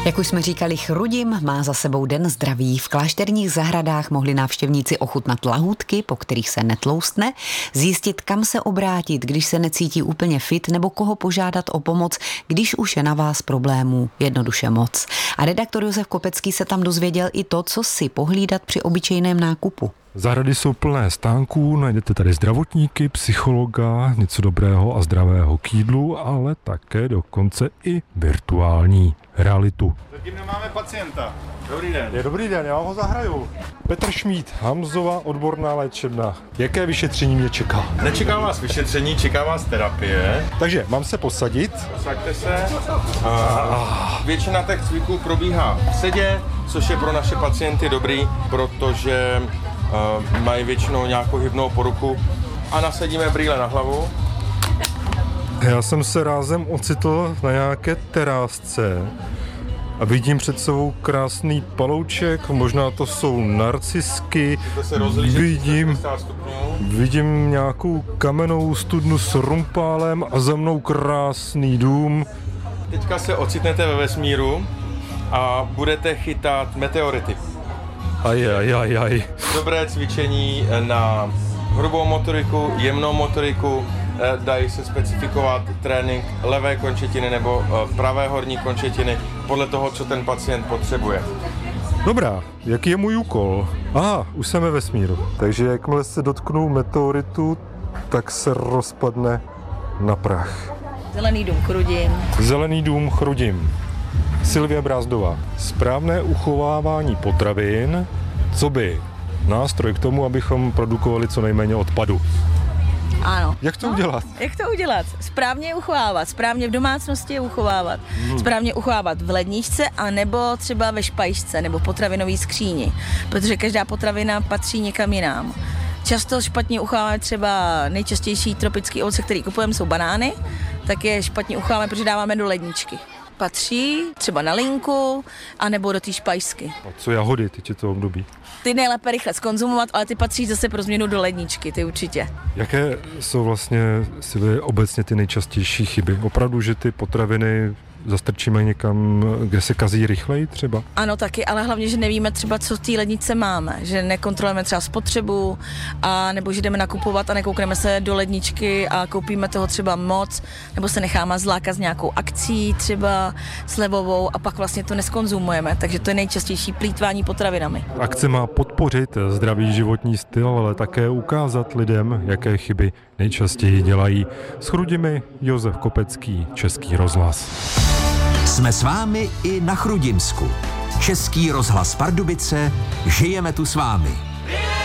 Jak už jsme říkali, Chrudim má za sebou Den zdraví. V klášterních zahradách mohli návštěvníci ochutnat lahůdky, po kterých se netloustne, zjistit, kam se obrátit, když se necítí úplně fit, nebo koho požádat o pomoc, když už je na vás problémů jednoduše moc. A redaktor Josef Kopecký se tam dozvěděl i to, co si pohlídat při obyčejném nákupu. Zahrady jsou plné stánků, najdete tady zdravotníky, psychologa, něco dobrého a zdravého k jídlu, ale také dokonce i virtuální realitu. Zatím nemáme pacienta. Dobrý den. Dobrý den, já vám ho zahraju. Petr Šmíd, Hamzova odborná léčebna. Jaké vyšetření mě čeká? Nečeká vás vyšetření, čeká vás terapie. Takže mám se posadit. Posaďte se. Většina těch cviků probíhá v sedě, což je pro naše pacienty dobrý, protože mají většinou nějakou hybnou poruchu. A nasadíme brýle na hlavu. Já jsem se rázem ocitl na nějaké terásce a vidím před sebou krásný palouček, možná to jsou narcisky, vidím nějakou kamennou studnu s rumpálem a za mnou krásný dům. Teďka se ocitnete ve vesmíru a budete chytat meteority. Aj. Dobré cvičení na hrubou motoriku, jemnou motoriku, dají se specifikovat trénink levé končetiny nebo pravé horní končetiny podle toho, co ten pacient potřebuje. Dobrá, jaký je můj úkol? Už jsem ve vesmíru. Takže jakmile se dotknu meteoritu, tak se rozpadne na prach. Zelený dům Chrudim. Zelený dům Chrudim. Silvia Brázdová. Správné uchovávání potravin, co by nástroj k tomu, abychom produkovali co nejméně odpadu. Ano. Jak to udělat? Jak to udělat? Správně je uchovávat, správně v domácnosti je uchovávat, správně uchovávat v ledničce a nebo třeba ve špajšce nebo potravinové skříni, protože každá potravina patří někam jinam. Často špatně uchováváme třeba nejčastější tropický ovoce, který kupujeme, jsou banány, tak je špatně uchováváme, protože dáváme do ledničky. Patří třeba na linku, anebo do té špajsky. A co jahody, teď je to období? Ty nejlépe rychle zkonzumovat, ale ty patří zase pro změnu do ledničky, ty určitě. Jaké jsou vlastně obecně ty nejčastější chyby? Opravdu, že ty potraviny zastrčíme někam, kde se kazí rychleji třeba? Ano, taky, ale hlavně, že nevíme třeba, co v té ledničce máme, že nekontrolujeme třeba spotřebu, a nebo že jdeme nakupovat a nekoukneme se do ledničky a koupíme toho třeba moc, nebo se necháme zlákat s nějakou akcí třeba slevovou a pak vlastně to neskonzumujeme, takže to je nejčastější plýtvání potravinami. Akce má podpořit zdravý životní styl, ale také ukázat lidem, jaké chyby nejčastěji dělají. S Chrudimi Josef Kopecký, Český rozhlas. Jsme s vámi i na Chrudimsku. Český rozhlas Pardubice, žijeme tu s vámi.